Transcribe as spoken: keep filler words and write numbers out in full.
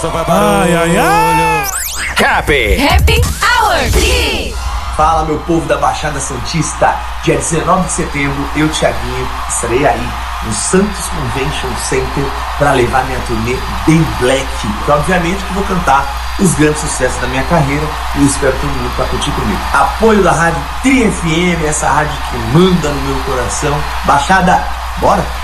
só vai barulho. Ai, ai, ai. Happy Happy Hour. Fala, meu povo da Baixada Santista. Dia dezenove de setembro, eu, Thiaguinho, estarei aí no Santos Convention Center para levar minha turnê bem black. E obviamente que vou cantar os grandes sucessos da minha carreira e eu espero todo mundo para curtir comigo. Apoio da rádio Tri F M, essa rádio que manda no meu coração. Baixada, bora!